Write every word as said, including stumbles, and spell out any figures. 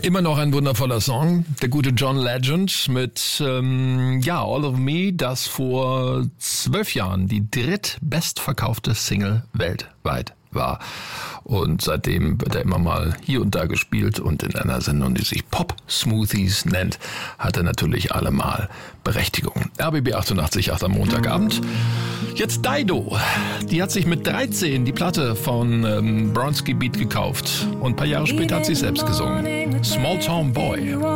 Immer noch ein wundervoller Song, der gute John Legend mit ähm, ja All of Me, das vor zwölf Jahren die drittbestverkaufte Single weltweit war. Und seitdem wird er immer mal hier und da gespielt und in einer Sendung, die sich Pop Smoothies nennt, hat er natürlich allemal Berechtigung. R B B achtundachtzig Komma acht am Montagabend. Jetzt Dido. Die hat sich mit dreizehn die Platte von ähm, Bronski Beat gekauft und ein paar Jahre später hat sie selbst gesungen. Small Town Boy.